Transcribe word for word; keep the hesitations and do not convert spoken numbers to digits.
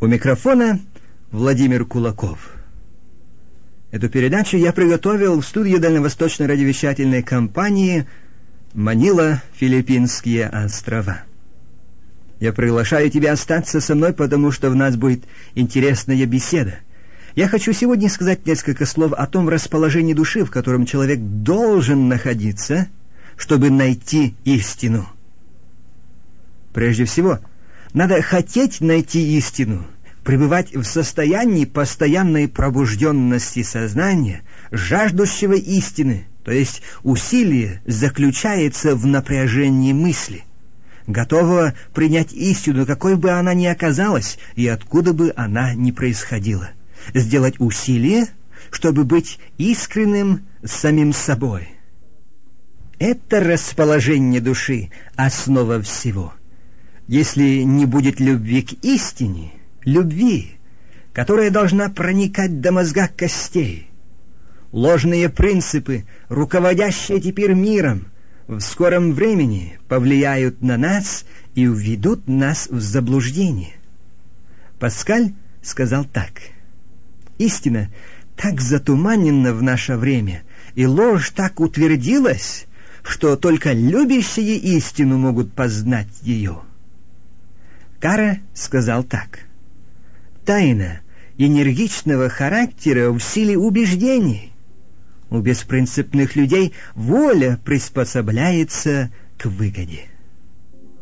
У микрофона Владимир Кулаков. Эту передачу я приготовил в студии дальневосточной радиовещательной компании «Манила, Филиппинские острова». Я приглашаю тебя остаться со мной, потому что в нас будет интересная беседа. Я хочу сегодня сказать несколько слов о том расположении души, в котором человек должен находиться, чтобы найти истину. Прежде всего, надо хотеть найти истину, пребывать в состоянии постоянной пробужденности сознания, жаждущего истины, то есть усилие заключается в напряжении мысли, готового принять истину, какой бы она ни оказалась и откуда бы она ни происходила, сделать усилие, чтобы быть искренним с самим собой. Это расположение души — основа всего. Если не будет любви к истине, любви, которая должна проникать до мозга костей, ложные принципы, руководящие теперь миром, в скором времени повлияют на нас и введут нас в заблуждение. Паскаль сказал так: «Истина так затуманена в наше время, и ложь так утвердилась, что только любящие истину могут познать ее». Кара сказал так: «Тайна энергичного характера в силе убеждений. У беспринципных людей воля приспособляется к выгоде».